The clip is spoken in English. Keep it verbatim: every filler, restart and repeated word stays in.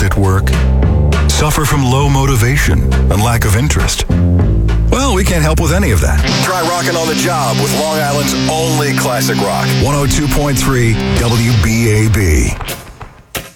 difficult at work? Suffer from low motivation and lack of interest? Well, we can't help with any of that. Try rocking on the job with Long Island's only classic rock. one oh two point three W B A B.